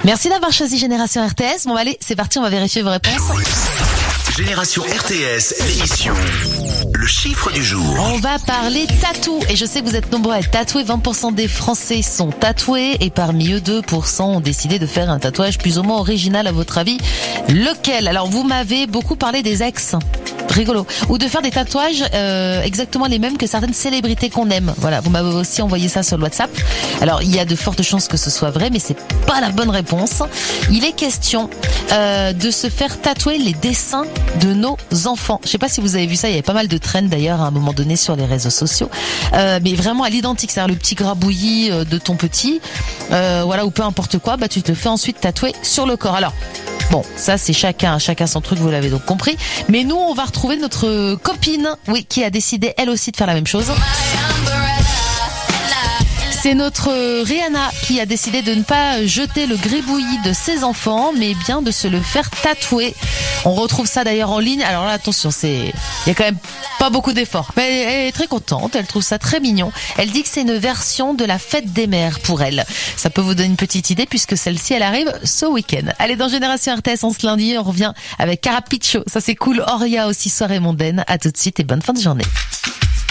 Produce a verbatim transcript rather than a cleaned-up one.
Merci d'avoir choisi Génération R T S. Bon, allez, c'est parti, on va vérifier vos réponses. Génération R T S, l'émission. Le chiffre du jour. On va parler tatou. Et je sais que vous êtes nombreux à être tatoués. vingt pour cent des Français sont tatoués. Et parmi eux, deux pour cent ont décidé de faire un tatouage plus ou moins original. À votre avis, lequel? Alors, vous m'avez beaucoup parlé des ex. Rigolo. Ou de faire des tatouages euh, exactement les mêmes que certaines célébrités qu'on aime. Voilà, vous m'avez aussi envoyé ça sur le WhatsApp. Alors, il y a de fortes chances que ce soit vrai, mais c'est pas la bonne réponse. Il est question euh, de se faire tatouer les dessins de nos enfants. Je sais pas si vous avez vu ça, il y avait pas mal de trends d'ailleurs à un moment donné sur les réseaux sociaux. Euh, mais vraiment à l'identique, c'est-à-dire le petit grabouillis de ton petit, euh, voilà, ou peu importe quoi, bah tu te le fais ensuite tatouer sur le corps. Alors, bon, ça c'est chacun, chacun son truc, vous l'avez donc compris. Mais nous, on va retrouver notre copine, oui, qui a décidé elle aussi de faire la même chose. C'est notre Rihanna qui a décidé de ne pas jeter le gribouillis de ses enfants, mais bien de se le faire tatouer. On retrouve ça d'ailleurs en ligne. Alors là, attention, c'est, il y a quand même pas beaucoup d'efforts. Mais elle est très contente, elle trouve ça très mignon. Elle dit que c'est une version de la fête des mères pour elle. Ça peut vous donner une petite idée puisque celle-ci, elle arrive ce week-end. Allez, dans Génération R T S, en ce lundi, on revient avec Carapicho. Ça c'est cool. Oria aussi, soirée mondaine. À tout de suite et bonne fin de journée.